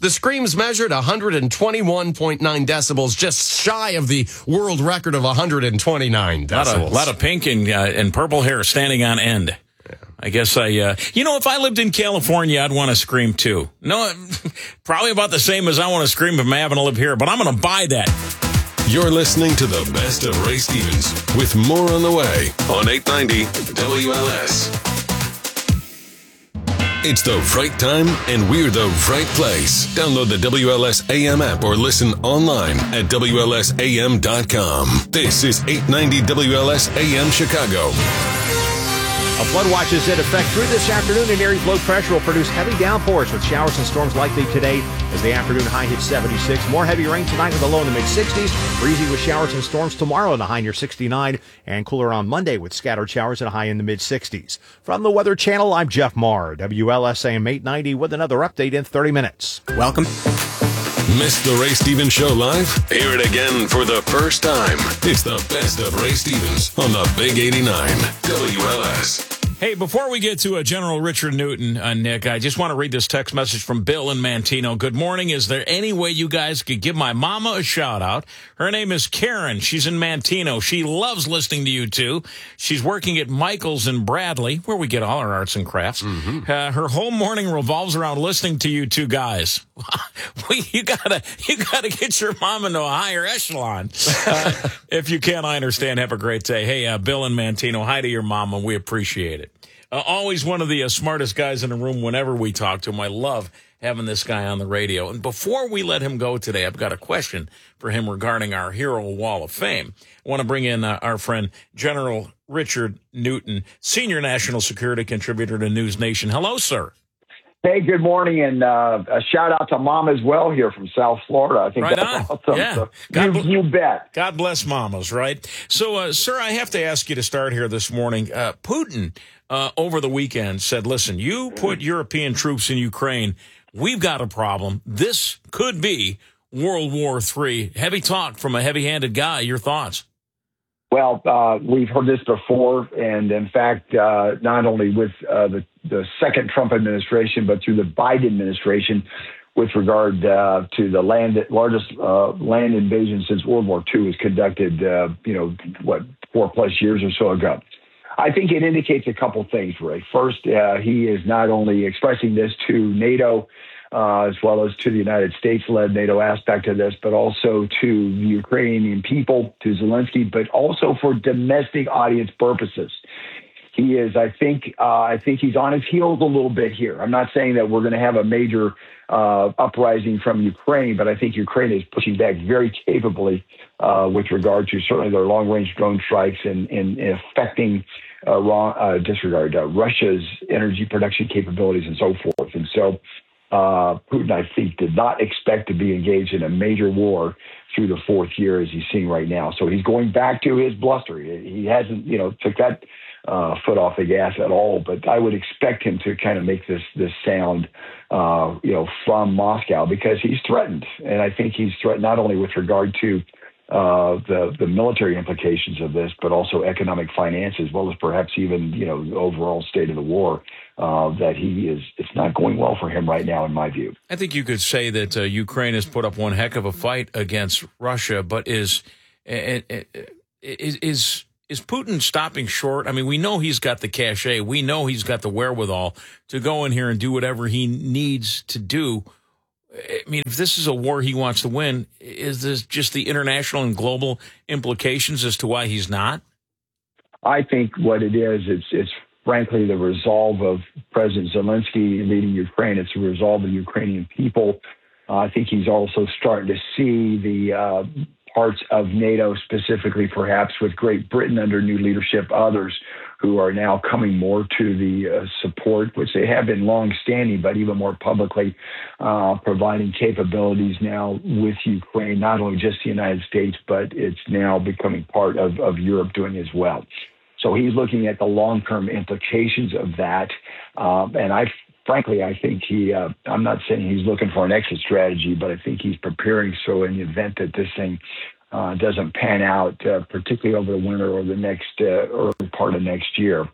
The screams measured one hundred twenty-one point nine decibels, just shy of the world record of one hundred twenty-nine decibels. A lot of, lot of pink and, uh, and purple hair standing on end. I guess I, uh, you know, if I lived in California, I'd want to scream too. No, probably about the same as I want to scream if I'm having to live here, but I'm going to buy that. You're listening to the best of Ray Stevens with more on the way on eight ninety W L S. It's the right time and we're the right place. Download the W L S A M app or listen online at W L S A M dot com. This is eight ninety W L S A M Chicago. A flood watch is in effect through this afternoon, and Aries low pressure will produce heavy downpours with showers and storms likely today as the afternoon high hits seventy-six. More heavy rain tonight with a low in the mid-sixties. Breezy with showers and storms tomorrow and a high near sixty-nine. And cooler on Monday with scattered showers and a high in the mid-sixties. From the Weather Channel, I'm Jeff Marr. W L S A M eight ninety with another update in thirty minutes. Welcome. Missed the Ray Stevens Show live? Hear it again for the first time. It's the best of Ray Stevens on the Big eighty-nine W L S. Hey, before we get to uh, General Richard Newton, uh, Nick, I just want to read this text message from Bill in Mantino. Good morning. Is there any way you guys could give my mama a shout out? Her name is Karen. She's in Mantino. She loves listening to you two. She's working at Michael's in Bradley, where we get all our arts and crafts. Mm-hmm. Uh, her whole morning revolves around listening to you two guys. we, you gotta, you gotta get your mom into a higher echelon. Uh, if you can, I understand. Have a great day. Hey, uh, Bill in Mantino, hi to your mama. We appreciate it. Uh, always one of the uh, smartest guys in the room whenever we talk to him. I love having this guy on the radio. And before we let him go today, I've got a question for him regarding our Hero Wall of Fame. I want to bring in uh, our friend General Richard Newton, Senior National Security Contributor to News Nation. Hello, sir. Hey, good morning, and uh, a shout out to Mom as well here from South Florida. I think right that's on. awesome. Yeah. So God you, you bet. God bless mamas, right? So, uh, sir, I have to ask you to start here this morning. Uh, Putin, uh, over the weekend, said, listen, you put European troops in Ukraine, we've got a problem. This could be World War Three. Heavy talk from a heavy-handed guy. Your thoughts? Well, uh, we've heard this before, and in fact, uh, not only with uh, the, the second Trump administration, but through the Biden administration with regard uh, to the land largest uh, land invasion since World War Two was conducted, uh, you know, what, four plus years or so ago. I think it indicates a couple things, Ray. First, uh, he is not only expressing this to NATO, Uh, as well as to the United States-led NATO aspect of this, but also to the Ukrainian people, to Zelensky, but also for domestic audience purposes. He is, I think, uh, I think he's on his heels a little bit here. I'm not saying that we're going to have a major uh, uprising from Ukraine, but I think Ukraine is pushing back very capably uh, with regard to certainly their long-range drone strikes and, and, and affecting uh, wrong, uh, disregard uh, Russia's energy production capabilities and so forth. And so. Uh, Putin, I think, did not expect to be engaged in a major war through the fourth year as he's seeing right now. So he's going back to his bluster. He hasn't, you know, took that uh, foot off the gas at all. But I would expect him to kind of make this this sound, uh, you know, from Moscow because he's threatened. And I think he's threatened not only with regard to uh, the the military implications of this, but also economic finance, as well as perhaps even, you know, the overall state of the war. Uh, that he is, it's not going well for him right now, in my view. I think you could say that uh, Ukraine has put up one heck of a fight against Russia, but is is is is Putin stopping short? I mean, we know he's got the cachet, we know he's got the wherewithal to go in here and do whatever he needs to do. I mean, if this is a war he wants to win, is this just the international and global implications as to why he's not? I think what it is, it's it's. frankly, the resolve of President Zelensky leading Ukraine. It's the resolve of the Ukrainian people. Uh, I think he's also starting to see the uh, parts of NATO, specifically perhaps with Great Britain under new leadership, others who are now coming more to the uh, support, which they have been long-standing, but even more publicly uh, providing capabilities now with Ukraine, not only just the United States, but it's now becoming part of, of Europe doing as well. So he's looking at the long-term implications of that. Um, and I, frankly, I think he, uh, I'm not saying he's looking for an exit strategy, but I think he's preparing so in the event that this thing uh, doesn't pan out, uh, particularly over the winter or the next uh, early part of next year,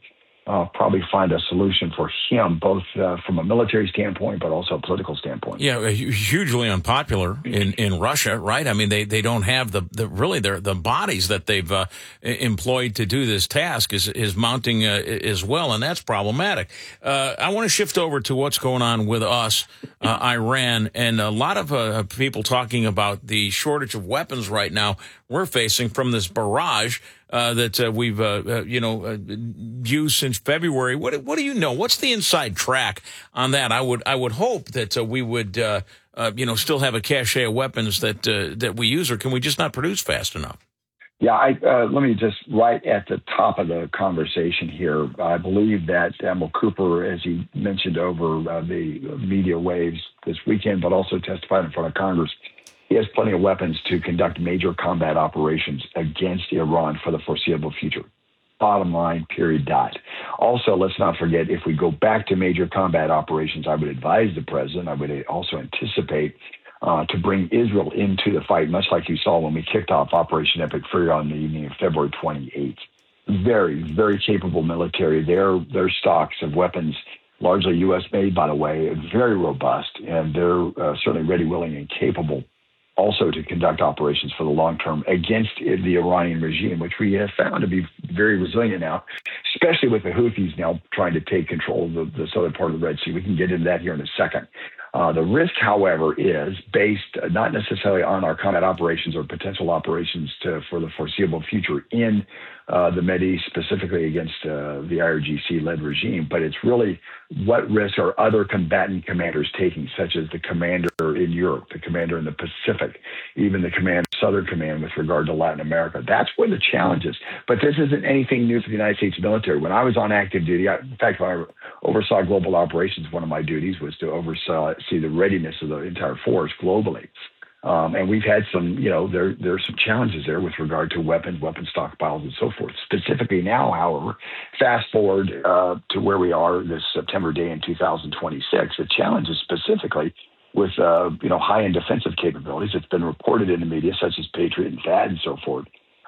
uh, probably find a solution for him, both uh, from a military standpoint, but also a political standpoint. Yeah, hugely unpopular in, in Russia, right? I mean, they, they don't have the, the really their the bodies that they've uh, employed to do this task is is mounting uh, as well, and that's problematic. Uh, I want to shift over to what's going on with us, uh, Iran, and a lot of uh, people talking about the shortage of weapons right now we're facing from this barrage uh, that uh, we've, uh, uh, you know, uh, used since February. What, what do you know? What's the inside track on that? I would, I would hope that uh, we would, uh, uh, you know, still have a cache of weapons that uh, that we use, or can we just not produce fast enough? Yeah, I, uh, let me just right at the top of the conversation here. I believe that Admiral Cooper, as he mentioned over uh, the media waves this weekend, but also testified in front of Congress, he has plenty of weapons to conduct major combat operations against Iran for the foreseeable future. Bottom line, period, dot. Also, let's not forget, if we go back to major combat operations, I would advise the president, I would also anticipate uh, to bring Israel into the fight, much like you saw when we kicked off Operation Epic Fury on the evening of February twenty-eighth. Very, very capable military. Their, their stocks of weapons, largely U S made, by the way, very robust, and they're uh, certainly ready, willing, and capable also to conduct operations for the long term against the Iranian regime, which we have found to be very resilient now, especially with the Houthis now trying to take control of the, the southern part of the Red Sea. We can get into that here in a second. Uh, the risk, however, is based uh, not necessarily on our combat operations or potential operations to, for the foreseeable future in uh, the Mideast, specifically against uh, the I R G C-led regime, but it's really what risks are other combatant commanders taking, such as the commander in Europe, the commander in the Pacific, even the command, Southern Command with regard to Latin America. That's where the challenge is. But this isn't anything new for the United States military. When I was on active duty, I, in fact, when I oversaw global operations, one of my duties was to oversee the readiness of the entire force globally. Um, and we've had some, you know, there there's some challenges there with regard to weapons, weapon stockpiles, and so forth. Specifically now, however, fast forward uh, to where we are this September day in two thousand twenty-six, the challenge is specifically with, uh, you know, high-end defensive capabilities. It's been reported in the media, such as Patriot and THAAD and so forth,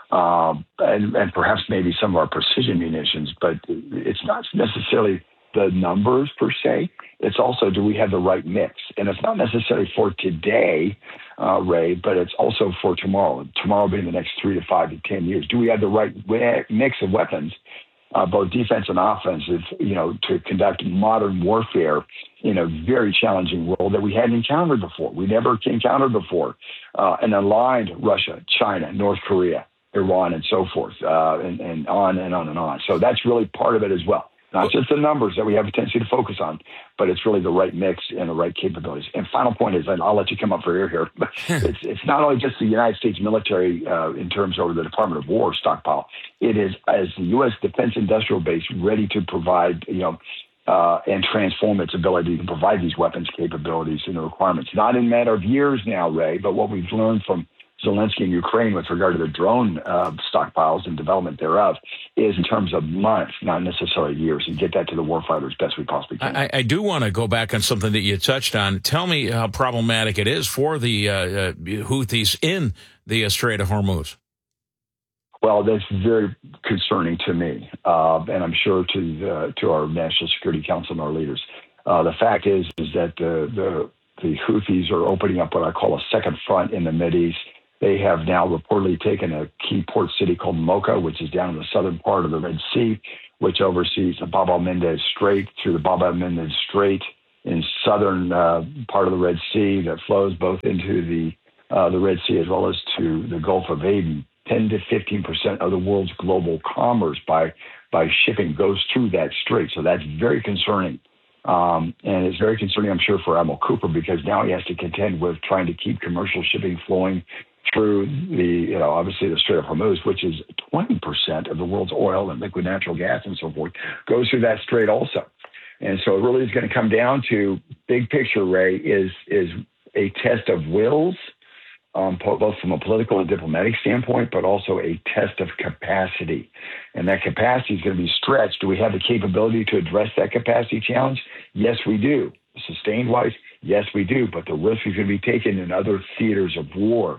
um, and, and perhaps maybe some of our precision munitions, but it's not necessarily the numbers per se. It's also, do we have the right mix? And it's not necessarily for today, uh, Ray, but it's also for tomorrow. Tomorrow being the next three to five to ten years. Do we have the right mix of weapons, uh, both defense and offensive, you know, to conduct modern warfare in a very challenging world that we hadn't encountered before? We never encountered before uh, an aligned Russia, China, North Korea, Iran, and so forth, uh, and, and on and on and on. So that's really part of it as well. Not just the numbers that we have a tendency to focus on, but it's really the right mix and the right capabilities. And final point is, and I'll let you come up for air here, but it's, it's not only just the United States military uh, in terms of the Department of War stockpile. It is as the U S defense industrial base ready to provide, you know, uh, and transform its ability to provide these weapons capabilities and the requirements. Not in a matter of years now, Ray, but what we've learned from Zelensky in Ukraine with regard to the drone uh, stockpiles and development thereof is in terms of months, not necessarily years, and get that to the warfighter as best we possibly can. I, I do want to go back on something that you touched on. Tell me how problematic it is for the uh, uh, Houthis in the uh, Strait of Hormuz. Well, that's very concerning to me, uh, and I'm sure to the, to our National Security Council and our leaders. Uh, the fact is, is that the, the the Houthis are opening up what I call a second front in the Mideast. They have now reportedly taken a key port city called Mocha, which is down in the southern part of the Red Sea, which oversees the Bab el-Mandeb Strait through the Bab el-Mandeb Strait in southern uh, part of the Red Sea that flows both into the uh, the Red Sea as well as to the Gulf of Aden. ten to fifteen percent of the world's global commerce by by shipping goes through that strait. So that's very concerning. Um, and it's very concerning, I'm sure, for Admiral Cooper, because now he has to contend with trying to keep commercial shipping flowing through the, you know, obviously the Strait of Hormuz, which is twenty percent of the world's oil and liquid natural gas and so forth, goes through that strait also. And so it really is going to come down to, big picture, Ray, is is a test of wills, um, both from a political and diplomatic standpoint, but also a test of capacity. And that capacity is going to be stretched. Do we have the capability to address that capacity challenge? Yes, we do. Sustained wise, yes, we do. But the risk is going to be taken in other theaters of war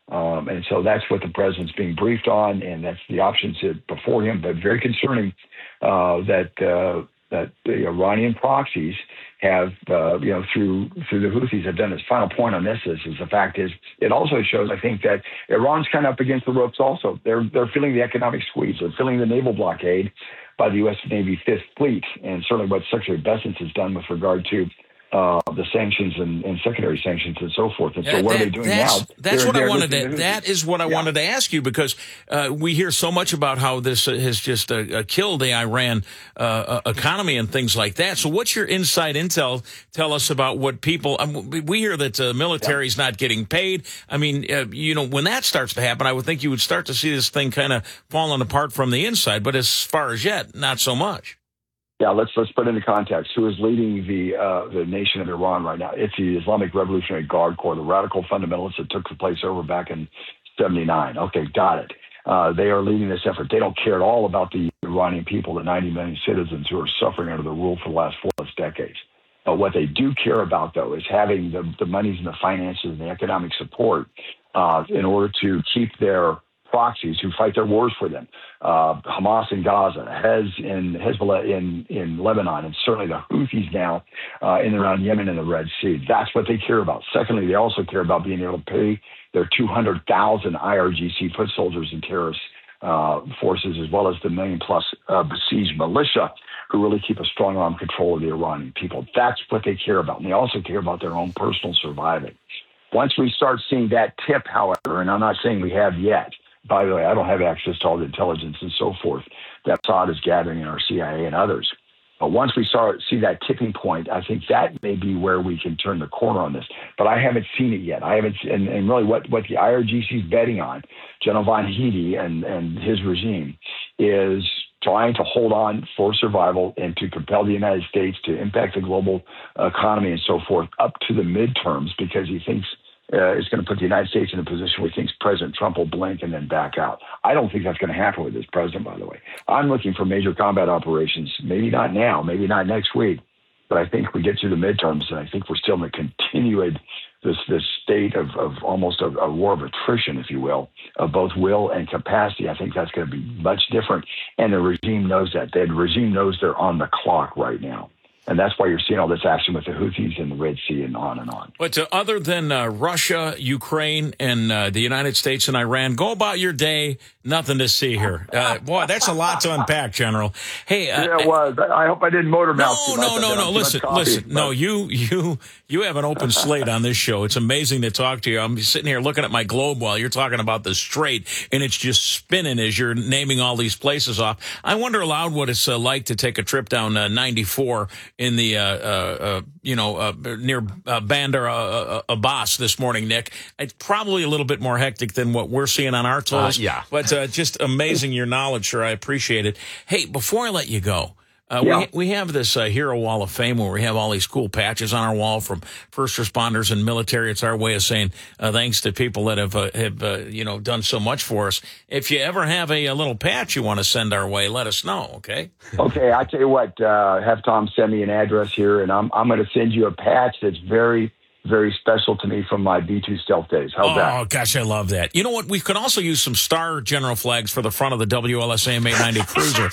Um, and so that's what the president's being briefed on, and that's the options before him. But very concerning uh, that uh, that the Iranian proxies have, uh, you know, through through the Houthis have done. Its final point on this is, is the fact is it also shows, I think, that Iran's kind of up against the ropes. Also, they're they're feeling the economic squeeze. They're feeling the naval blockade by the U S Navy Fifth Fleet, and certainly what Secretary Bessent has done with regard to uh, the sanctions and, and secondary sanctions and so forth. And so, Uh, what that- are they doing that's, now? That's They're- what I they're wanted listening to. the That is what I Yeah. wanted to ask you, because uh, we hear so much about how this uh, has just uh, uh, killed the Iran uh, uh, economy and things like that. So, what's your inside intel? Tell us about what people. Um, we we hear that the military is not getting paid. I mean, uh, you know, when that starts to happen, I would think you would start to see this thing kind of falling apart from the inside. But as far as yet, not so much. Yeah, let's let's put into context who is leading the uh, the nation of Iran right now. It's the Islamic Revolutionary Guard Corps, the radical fundamentalists that took the place over back in seventy-nine. Okay, got it. Uh, they are leading this effort. They don't care at all about the Iranian people, the ninety million citizens who are suffering under the rule for the last four plus decades. But what they do care about, though, is having the, the monies and the finances and the economic support uh, in order to keep their proxies who fight their wars for them. Uh, Hamas in Gaza, Hez in Hezbollah in, in Lebanon, and certainly the Houthis now uh, in and around Yemen and the Red Sea. That's what they care about. Secondly, they also care about being able to pay their two hundred thousand I R G C foot soldiers and terrorist uh, forces, as well as the million plus uh, besieged militia who really keep a strong arm control of the Iranian people. That's what they care about. And they also care about their own personal surviving. Once we start seeing that tip, however, and I'm not saying we have yet, by the way, I don't have access to all the intelligence and so forth that Assad is gathering in our C I A and others. But once we start see that tipping point, I think that may be where we can turn the corner on this. But I haven't seen it yet. I haven't, and, and really what, what the I R G C is betting on, General Von Heide and, and his regime, is trying to hold on for survival and to compel the United States to impact the global economy and so forth up to the midterms, because he thinks Uh, is going to put the United States in a position where he thinks President Trump will blink and then back out. I don't think that's going to happen with this president, by the way. I'm looking for major combat operations, maybe not now, maybe not next week, but I think we get through the midterms, and I think we're still in the continued this this state of, of almost a, a war of attrition, if you will, of both will and capacity. I think that's going to be much different, and the regime knows that. The regime knows they're on the clock right now. And that's why you're seeing all this action with the Houthis in the Red Sea and on and on. But uh, other than uh, Russia, Ukraine, and uh, the United States and Iran, go about your day. Nothing to see here. Uh, boy, that's a lot to unpack, General. Hey, uh, yeah, it was. I hope I didn't motor mouth no, too much. no, no, no. Listen, coffee, listen. but- No, you, you, you have an open slate on this show. It's amazing to talk to you. I'm sitting here looking at my globe while you're talking about the strait, and it's just spinning as you're naming all these places off. I wonder aloud what it's uh, like to take a trip down uh, ninety-four in the, uh, uh, uh, you know, uh, near uh, Bandar uh, uh, Abbas this morning, Nick. It's probably a little bit more hectic than what we're seeing on our tolls. Uh, yeah. But uh, just amazing your knowledge, sir. I appreciate it. Hey, before I let you go, uh, Yeah. we we have this uh, Hero Wall of Fame where we have all these cool patches on our wall from first responders and military. It's our way of saying uh, thanks to people that have uh, have uh, you know done so much for us. If you ever have a, a little patch you want to send our way, let us know. Okay. Okay, I tell you what. Uh, have Tom send me an address here, and I'm I'm going to send you a patch that's very, very special to me from my B two stealth days. How's oh, that? Oh, gosh, I love that. You know what? We could also use some Star General flags for the front of the W L S A M eight ninety Cruiser.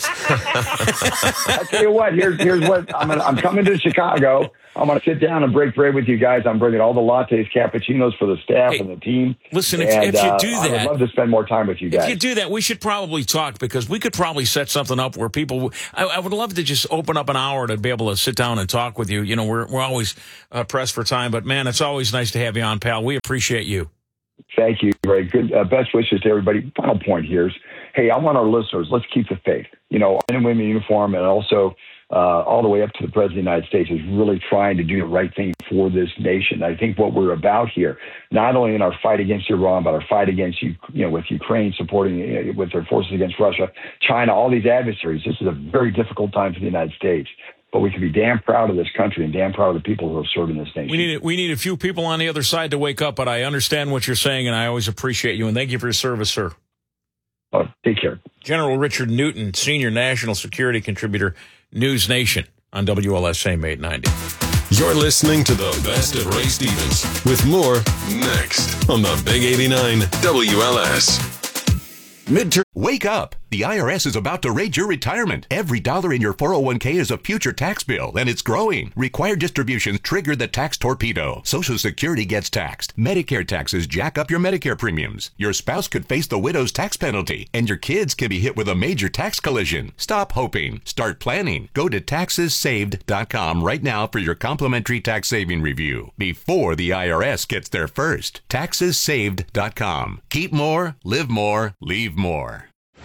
I tell you what. Here's here's what I'm gonna, I'm coming to Chicago. I'm going to sit down and break bread with you guys. I'm bringing all the lattes, cappuccinos for the staff Hey, and the team. listen, if- and, if you uh, do I would that- love to spend more time with you guys. If you do that, we should probably talk, because we could probably set something up where people. I, I would love to just open up an hour to be able to sit down and talk with you. You know, we're we're always uh, pressed for time, but man, it's always nice to have you on, pal. We appreciate you. Thank you. Very good. Uh, best wishes to everybody. Final point here is, hey, I want our listeners, let's keep the faith. You know, men and women in uniform, and also uh, all the way up to the President of the United States, is really trying to do the right thing for this nation. I think what we're about here, not only in our fight against Iran, but our fight against, you know, with Ukraine supporting uh, with their forces against Russia, China, all these adversaries. This is a very difficult time for the United States. But we can be damn proud of this country and damn proud of the people who are serving this nation. We need we need a few people on the other side to wake up, but I understand what you're saying, and I always appreciate you, and thank you for your service, sir. Oh, take care. General Richard Newton, Senior National Security Contributor, News Nation on W L S A M eight ninety. You're listening to the best of Ray Stevens with more next on the Big eighty-nine W L S. Midterm. Wake up. The I R S is about to raid your retirement. Every dollar in your four oh one k is a future tax bill, and it's growing. Required distributions trigger the tax torpedo. Social Security gets taxed. Medicare taxes jack up your Medicare premiums. Your spouse could face the widow's tax penalty, and your kids can be hit with a major tax collision. Stop hoping. Start planning. Go to taxes saved dot com right now for your complimentary tax saving review before the I R S gets there first. taxes saved dot com. Keep more, live more, leave more.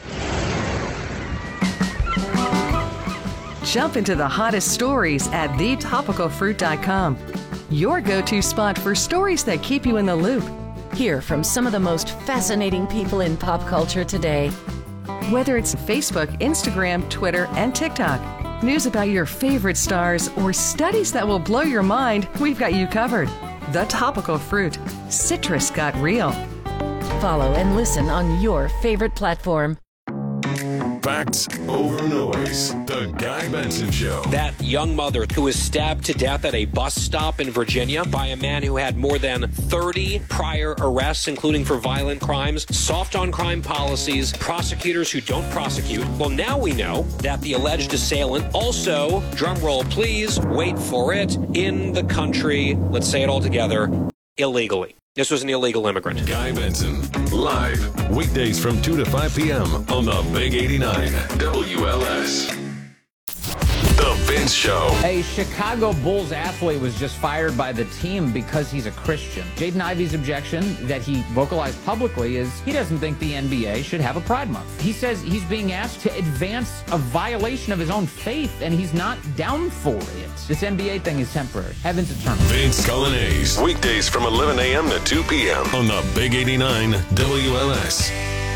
Jump into the hottest stories at the topical fruit dot com. Your go-to spot for stories that keep you in the loop. Hear from some of the most fascinating people in pop culture today. Whether it's Facebook, Instagram, Twitter, and TikTok, news about your favorite stars, or studies that will blow your mind, we've got you covered. The Topical Fruit. Citrus got real. Follow and listen on your favorite platform. Facts over noise. The Guy Benson Show. That young mother who was stabbed to death at a bus stop in Virginia by a man who had more than thirty prior arrests, including for violent crimes, soft on crime policies, prosecutors who don't prosecute. Well, now we know that the alleged assailant also, drum roll please, wait for it, in the country, let's say it all together, illegally. This was an illegal immigrant. Guy Benson, live, weekdays from two to five p.m. on the Big eighty-nine W L S. The Vince Show. A Chicago Bulls athlete was just fired by the team because he's a Christian. Jaden Ivey's objection that he vocalized publicly is he doesn't think the N B A should have a Pride Month. He says he's being asked to advance a violation of his own faith, and he's not down for it. This N B A thing is temporary. Heaven's eternal. Vince Cullinase, weekdays from eleven a.m. to two p.m. on the Big eighty-nine W L S.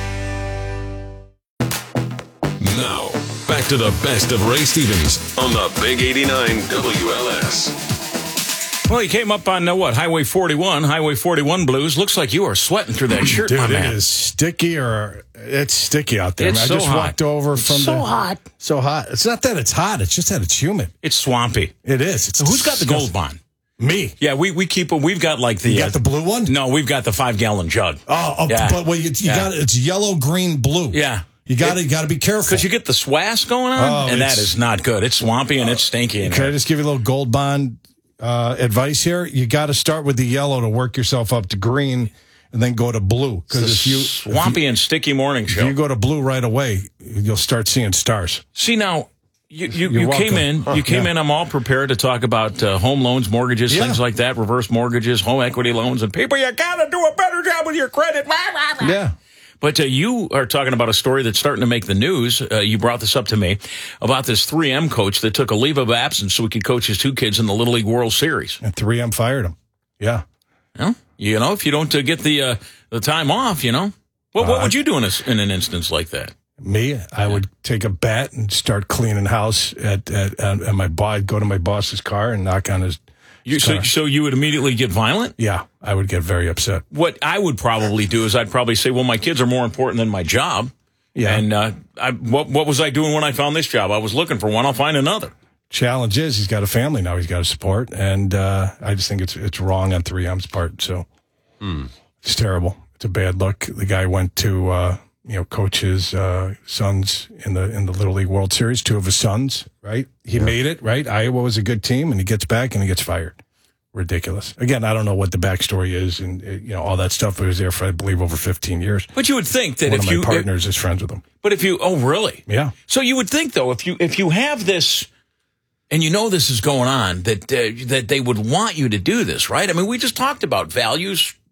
Now, back to the best of Ray Stevens on the Big eighty-nine W L S. Well, you came up on, uh, what, Highway forty-one, Highway forty-one blues. Looks like you are sweating through that shirt, Dude, my man. it is sticky, or it's sticky out there. It's man. so I just hot. walked over It's from so the, hot. So hot. It's not that it's hot. It's just that it's humid. It's swampy. It is. It's So who's got the disgusting. Gold Bond? Me. Yeah, we, we keep them. We've got like the... You got the blue one? No, we've got the five-gallon jug. Oh, oh Yeah. but well, you, you Yeah. got it. It's yellow, green, blue. Yeah. You got to you got to be careful. Because you get the swass going on, Oh, and that it's- is not good. It's swampy and it's stinky. In Can I here. just give you a little Gold Bond uh, advice here? You got to start with the yellow to work yourself up to green, and then go to blue. It's the Because if you swampy if you, and sticky morning if show. you go to blue right away, you'll start seeing stars. See, now, you, you, You're you came welcome. in, Huh, you came yeah. in, I'm all prepared to talk about uh, home loans, mortgages, Yeah. things like that, reverse mortgages, home equity loans, and people, you got to do a better job with your credit. Yeah. But uh, you are talking about a story that's starting to make the news. Uh, you brought this up to me about this three M coach that took a leave of absence so he could coach his two kids in the Little League World Series. And three M fired him. Yeah. Well, you know, if you don't uh, get the uh, the time off, you know, what, what Uh, would you do in, a, in an instance like that? Me, I would take a bat and start cleaning house at at, at, at my boss. I'd go to my boss's car and knock on his. You, his so, car. so you would immediately get violent? Yeah, I would get very upset. What I would probably do is I'd probably say, well, my kids are more important than my job. Yeah. And uh, I, what, what was I doing when I found this job? I was looking for one. I'll find another. Challenge is he's got a family now. He's got to support, and uh, I just think it's it's wrong on three M's part. So it's terrible. It's a bad look. The guy went to uh, you know coach his uh, sons in the in the Little League World Series. Two of his sons, right? He made it, right? Iowa was a good team, and he gets back and he gets fired. Ridiculous. Again, I don't know what the backstory is, and uh, you know all that stuff. He was there for, I believe, over fifteen years. But you would think that One if of my you partners is friends with him. But if you, oh, really? Yeah. So you would think, though, if you if you have this, and you know this is going on, that uh, that they would want you to do this, right? I mean, we just talked about values